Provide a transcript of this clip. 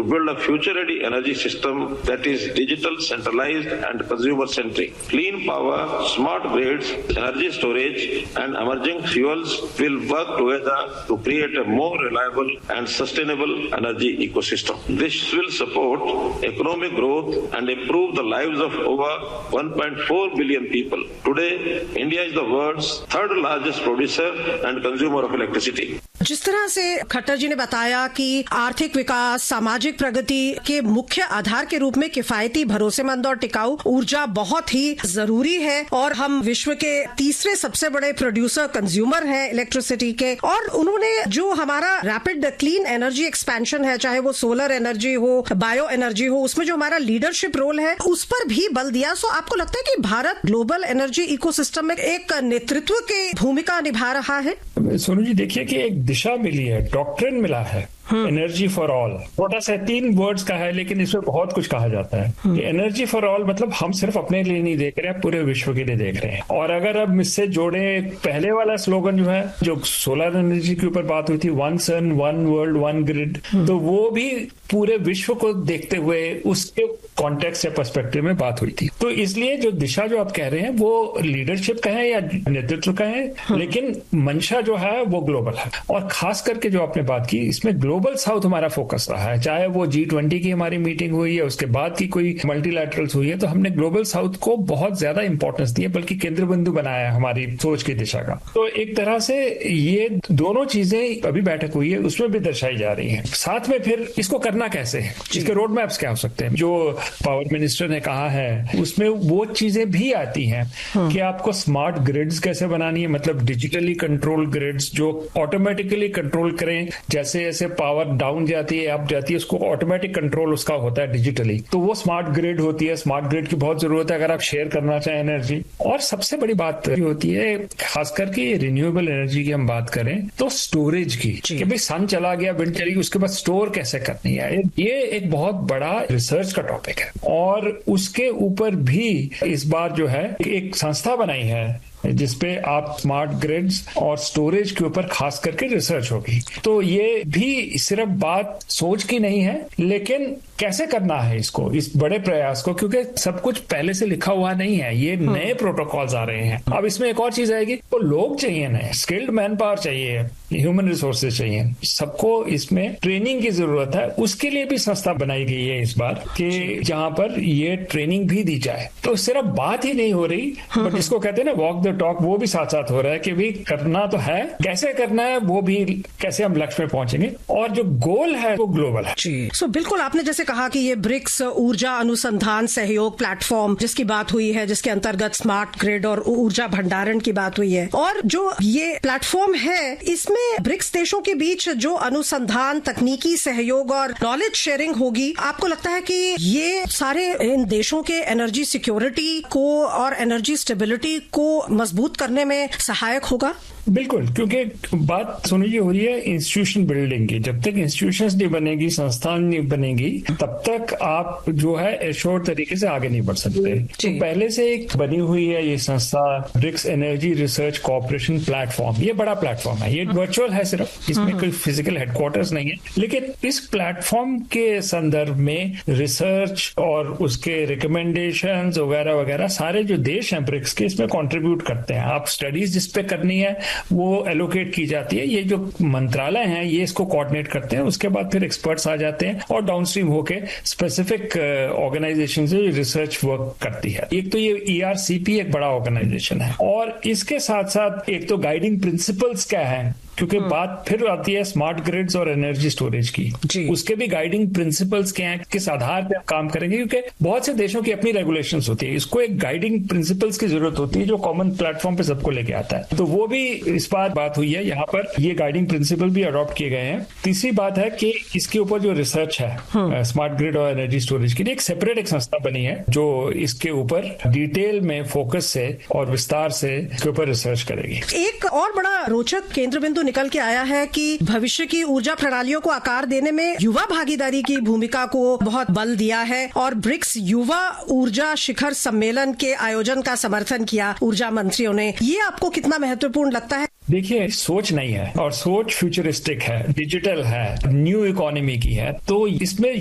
to build a future-ready energy system that is digital, centralized, and consumer-centric. Clean power, smart grids, energy storage, and emerging fuels will work together to create a more reliable and sustainable energy ecosystem. This will support economic growth and improve the lives of over 1.4 billion people. Today, India is the world's third largest producer and consumer of electricity. जिस तरह से खट्टर जी ने बताया कि आर्थिक विकास, सामाजिक प्रगति के मुख्य आधार के रूप में किफायती, भरोसेमंद और टिकाऊ ऊर्जा बहुत ही जरूरी है और हम विश्व के तीसरे सबसे बड़े प्रोड्यूसर कंज्यूमर हैं इलेक्ट्रिसिटी के। और उन्होंने जो हमारा रैपिड क्लीन एनर्जी एक्सपेंशन है, चाहे वो सोलर एनर्जी हो, बायो एनर्जी हो, उसमें जो हमारा लीडरशिप रोल है उस पर भी बल दिया। सो आपको लगता है कि भारत ग्लोबल एनर्जी इकोसिस्टम में एक नेतृत्व की भूमिका निभा रहा है? सोनू जी, देखिए कि एक दिशा मिली है, डॉक्ट्रिन मिला है, एनर्जी फॉर ऑल। छोटा सा 3 वर्ड्स का है लेकिन इसमें बहुत कुछ कहा जाता है। एनर्जी फॉर ऑल मतलब हम सिर्फ अपने लिए नहीं देख रहे हैं, पूरे विश्व के लिए देख रहे हैं। और अगर अब इससे जोड़े पहले वाला स्लोगन जो है, जो सोलर एनर्जी के ऊपर बात हुई थी, 1 सन 1 वर्ल्ड 1 ग्रिड, तो वो भी पूरे विश्व को देखते हुए उसके कॉन्टेक्स्ट या पर्सपेक्टिव में बात हुई थी। तो इसलिए जो दिशा जो आप कह रहे हैं वो लीडरशिप का है या नेतृत्व का है, लेकिन मंशा जो है वो ग्लोबल है। और खास करके जो आपने बात की, इसमें ग्लोबल साउथ हमारा फोकस रहा है। चाहे वो G20 की हमारी मीटिंग हुई है, उसके बाद की कोई मल्टीलैटरल्स हुई है, तो हमने ग्लोबल साउथ को बहुत ज्यादा इंपॉर्टेंस दी है, बल्कि केंद्र बिंदु बनाया है हमारी सोच की दिशा का। तो एक तरह से ये दोनों चीजें अभी बैठक हुई है उसमें भी दर्शाई जा रही है। साथ में फिर इसको करना कैसे है, इसके रोड मैप्स क्या हो सकते हैं, जो पावर मिनिस्टर ने कहा है उसमें वो चीजें भी आती हैं कि आपको स्मार्ट ग्रिड्स कैसे बनानी है, मतलब डिजिटली कंट्रोल ग्रिड्स जो ऑटोमेटिकली कंट्रोल करें। जैसे जैसे पावर डाउन जाती है, अप जाती है, उसको ऑटोमेटिक कंट्रोल उसका होता है डिजिटली। तो वो स्मार्ट ग्रिड होती है। स्मार्ट ग्रिड की बहुत जरूरत है अगर आप शेयर करना चाहें एनर्जी। और सबसे बड़ी बात होती है, खासकर के रिन्यूएबल एनर्जी की हम बात करें तो स्टोरेज की, कि भाई सन चला गया, विंड चली गई, उसके बाद स्टोर कैसे करनी है। ये एक बहुत बड़ा रिसर्च का टॉपिक है और उसके ऊपर भी इस बार जो है एक संस्था बनाई है जिसपे आप स्मार्ट ग्रिड्स और स्टोरेज के ऊपर खास करके रिसर्च होगी। तो ये भी सिर्फ बात सोच की नहीं है, लेकिन कैसे करना है इसको, इस बड़े प्रयास को, क्योंकि सब कुछ पहले से लिखा हुआ नहीं है, ये नए प्रोटोकॉल्स आ रहे हैं। अब इसमें एक और चीज आएगी, तो लोग चाहिए, नए स्किल्ड मैन पावर चाहिए, ह्यूमन रिसोर्सेज चाहिए, सबको इसमें ट्रेनिंग की जरूरत है। उसके लिए भी संस्था बनाई गई है इस बार कि जहां पर ये ट्रेनिंग भी दी जाए। तो सिर्फ बात ही नहीं हो रही, बट जिसको कहते हैं ना वॉक द टॉक, वो भी साथ साथ हो रहा है कि भी करना तो है, कैसे करना है वो भी, कैसे हम लक्ष्य में पहुंचेंगे, और जो गोल है वो ग्लोबल है। जी, सो बिल्कुल आपने जैसे कहा कि ये ब्रिक्स ऊर्जा अनुसंधान सहयोग प्लेटफॉर्म जिसकी बात हुई है, जिसके अंतर्गत स्मार्ट ग्रिड और ऊर्जा भंडारण की बात हुई है, और जो ये प्लेटफॉर्म है इसमें ब्रिक्स देशों के बीच जो अनुसंधान, तकनीकी सहयोग और नॉलेज शेयरिंग होगी, आपको लगता है कि ये सारे इन देशों के एनर्जी सिक्योरिटी को और एनर्जी स्टेबिलिटी को मजबूत करने में सहायक होगा? बिल्कुल, क्योंकि बात सुनी जी हो रही है इंस्टीट्यूशन बिल्डिंग की। जब तक इंस्टीट्यूशंस नहीं बनेगी, संस्थान नहीं बनेगी, तब तक आप जो है एश्योर्ड तरीके से आगे नहीं बढ़ सकते। तो पहले से एक बनी हुई है ये संस्था, BRICS energy research cooperation platform. ये बड़ा प्लेटफॉर्म है, ये वर्चुअल है सिर्फ, इसमें कोई फिजिकल हेडक्वार्टर्स नहीं है, लेकिन इस प्लेटफॉर्म के संदर्भ में रिसर्च और उसके रिकमेंडेशंस वगैरह वगैरह सारे जो देश हैं ब्रिक्स के, इसमें कॉन्ट्रीब्यूट करते हैं। आप स्टडीज जिस पे करनी है वो एलोकेट की जाती है, ये जो मंत्रालय हैं ये इसको कोऑर्डिनेट करते हैं, उसके बाद फिर एक्सपर्ट्स आ जाते हैं और डाउनस्ट्रीम होके स्पेसिफिक ऑर्गेनाइजेशन से रिसर्च वर्क करती है। एक तो ये ERCP एक बड़ा ऑर्गेनाइजेशन है, और इसके साथ साथ एक तो गाइडिंग प्रिंसिपल्स क्या है, क्योंकि बात फिर आती है स्मार्ट ग्रिड्स और एनर्जी स्टोरेज की, उसके भी गाइडिंग प्रिंसिपल्स क्या हैं, किस आधार पे काम करेंगे, क्योंकि बहुत से देशों की अपनी रेगुलेशंस होती है, इसको एक गाइडिंग प्रिंसिपल्स की जरूरत होती है जो कॉमन प्लेटफॉर्म पे सबको लेके आता है। तो वो भी इस बार बात हुई है, यहाँ पर ये गाइडिंग प्रिंसिपल भी अडॉप्ट किए गए हैं। तीसरी बात है कि इसके ऊपर जो रिसर्च है स्मार्ट ग्रिड और एनर्जी स्टोरेज के लिए, एक सेपरेट एक संस्था बनी है जो इसके ऊपर डिटेल में फोकस से और विस्तार से इसके ऊपर रिसर्च करेगी। एक और बड़ा रोचक केंद्र बिंदु निकल के आया है कि भविष्य की ऊर्जा प्रणालियों को आकार देने में युवा भागीदारी की भूमिका को बहुत बल दिया है, और ब्रिक्स युवा ऊर्जा शिखर सम्मेलन के आयोजन का समर्थन किया ऊर्जा मंत्रियों ने। ये आपको कितना महत्वपूर्ण लगता है? देखिए, सोच नहीं है, और सोच फ्यूचरिस्टिक है, डिजिटल है, न्यू इकोनॉमी की है, तो इसमें